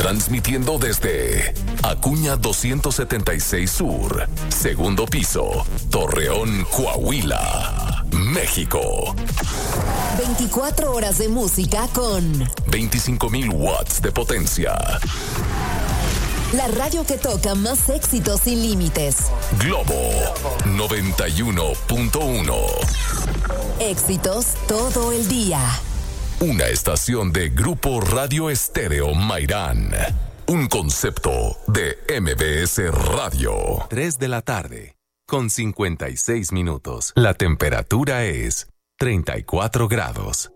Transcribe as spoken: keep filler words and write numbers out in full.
Transmitiendo desde Acuña doscientos setenta y seis Sur, segundo piso, Torreón, Coahuila, México. veinticuatro horas de música con veinticinco mil watts de potencia. La radio que toca más éxitos sin límites. Globo noventa y uno punto uno. Éxitos todo el día. Una estación de Grupo Radio Estéreo Mairán. Un concepto de M B S Radio. tres de la tarde, con cincuenta y seis minutos. La temperatura es treinta y cuatro grados.